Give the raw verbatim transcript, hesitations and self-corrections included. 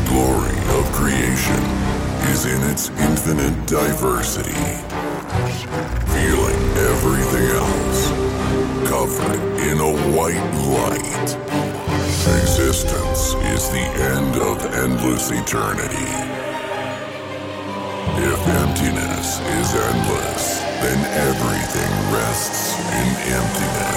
glory of creation is in its infinite diversity. Feeling everything else covered in a white light. Existence is the end of endless eternity. If emptiness is endless, then everything rests in emptiness.